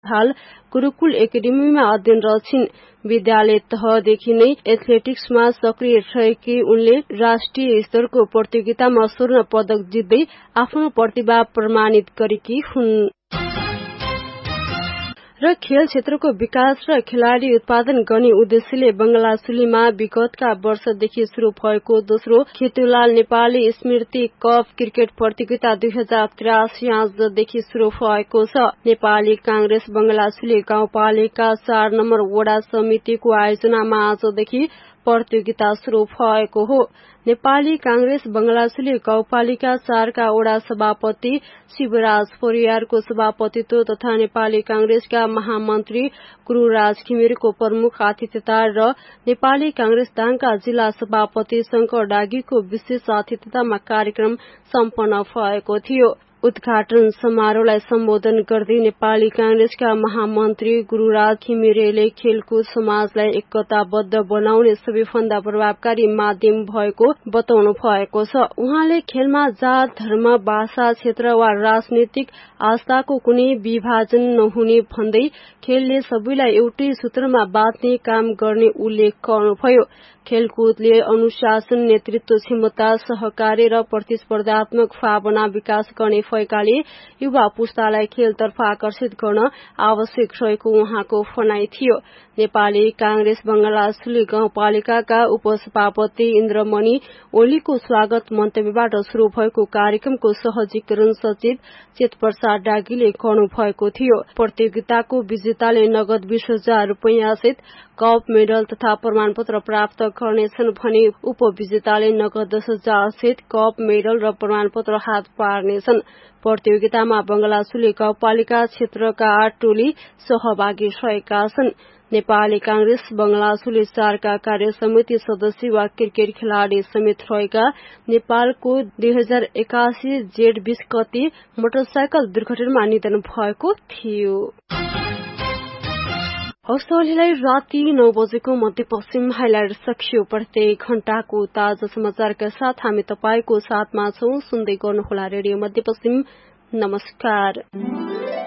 हाल गुरुकुल एकाडेमीमा अध्ययनरत छिन्। विद्यालय तहदेखि नै एथलेटिक्समा सक्रिय रहेकी उनले राष्ट्रिय स्तरको प्रतियोगितामा स्वर्ण पदक जित्दै आफ्नो प्रतिभा प्रमाणित गरेकी हुन्। र खेल क्षेत्रको विकास र खेलाडी उत्पादन गर्ने उद्देश्यले बंगलासुलीमा विगतका वर्षदेखि शुरू भएको दोस्रो खेतुलाल नेपाली स्मृति कप क्रिकेट प्रतियोगिता 2083 आजदेखि शुरू भएको छ। नेपाली कांग्रेस बंगलासुली गाउँपालिका 4 नम्बर वडा समितिको आयोजनामा आजदेखि प्रतियोगिता शुरू भएको हो। नेपाली कांग्रेस बंगलासुली गाउँपालिका 4 का वडा सभापति शिवराज परियारको सभापतित्व तथा नेपाली कांग्रेसका महामन्त्री गुरूराज घिमिरेको प्रमुख आतिथ्यता र नेपाली कांग्रेस दाङका जिल्ला सभापति शंकर डागीको विशेष आतिथ्यतामा कार्यक्रम सम्पन्न भएको थियो। उद्घाटन समारोहलाई सम्बोधन गर्दै नेपाली कांग्रेसका महामन्त्री गुरूराज घिमिरेले खेलकुद समाजलाई एकताबद्ध बनाउने सबैभन्दा प्रभावकारी माध्यम भएको बताउनु भएको छ। उहाँले खेलमा जात, धर्म, भाषा, क्षेत्र वा राजनीतिक आस्थाको कुनै विभाजन नहुने भन्दै खेलले सबैलाई एउटै सूत्रमा बाँध्ने काम गर्ने उल्लेख गर्नुभयो। खेलकुदले अनुशासन, नेतृत्व क्षमता, सहकार्य र प्रतिस्पर्धात्मक भावना विकास गर्ने भएकाले युवा पुस्तालाई खेलतर्फ आकर्षित गर्न आवश्यक रहेको उहाँको भनाइ थियो। नेपाली कांग्रेस बंगलासुली गाउँपालिकाका उपसभापति इन्द्रमणि ओलीको स्वागत मन्तव्यबाट शुरू भएको कार्यक्रमको सहजीकरण सचिव चेतप्रसाद डागीले गर्नुभएको थियो। प्रतियोगिताको विजेताले नगद 20,000 रुपैयाँ सहित कप, मेडल तथा प्रमाणपत्र प्राप्त गर्नेछन् भने उपविजेताले नगद 10,000 सहित कप, मेडल र प्रमाणपत्र हात पार्नेछन्। प्रतियोगितामा बंगलासुली गाउँपालिका क्षेत्रका 8 टोली सहभागी रहेका छन्। नेपाली कांग्रेस बंगलासुली 4 का कार्य समिति सदस्य वा क्रिकेट खेलाड़ी समेत रहेका नेपालको 2081 जेठ 20 गते मोटरसाइकल दुर्घटनामा निधन भएको थियो। हौसलेलाई राति 9 बजेको मध्यपश्चिम हाइलाइट सकियो। प्रत्येक घण्टाको ताजा समाचारका साथ हामी तपाईको साथमा छौं। सुन्दै गर्नुहोला रेडियो मध्यपश्चिम। नमस्कार।